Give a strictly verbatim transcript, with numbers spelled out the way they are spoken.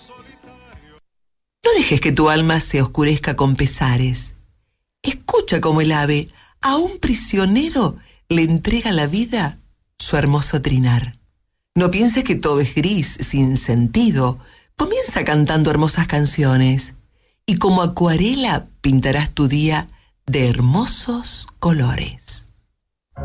No dejes que tu alma se oscurezca con pesares. Escucha cómo el ave a un prisionero le entrega la vida su hermoso trinar. No pienses que todo es gris, sin sentido. Comienza cantando hermosas canciones y como acuarela pintarás tu día de hermosos colores.